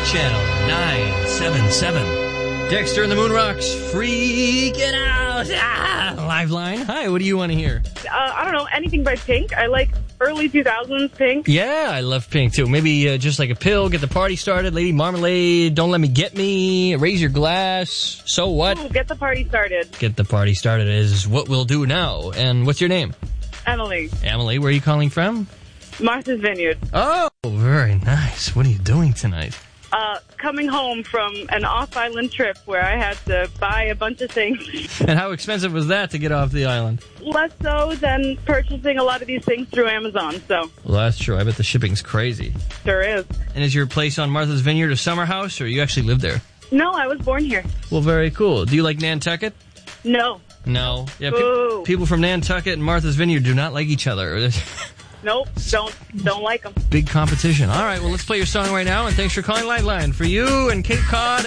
channel 977. Dexter and the Moon Rocks, freak it out. Liveline. Hi, what do you want to hear? I don't know, anything by Pink. I like early 2000s Pink. Yeah, I love Pink too. Maybe Just Like a Pill, Get the Party Started, Lady Marmalade, Don't Let Me Get Me, Raise Your Glass, So What? Ooh, Get the Party Started. Get the Party Started is what we'll do now. And what's your name? Emily. Emily, where are you calling from? Martha's Vineyard. Oh, very nice. What are you doing tonight? Coming home from an off-island trip where I had to buy a bunch of things. And how expensive was that to get off the island? Less so than purchasing a lot of these things through Amazon, so. Well, that's true. I bet the shipping's crazy. Sure is. And is your place on Martha's Vineyard a summer house, or you actually live there? No, I was born here. Well, very cool. Do you like Nantucket? No. No. Yeah, Boo. people from Nantucket and Martha's Vineyard do not like each other. Nope, don't like them. Big competition. All right, well, let's play your song right now, and thanks for calling Liveline. For you and Cape Cod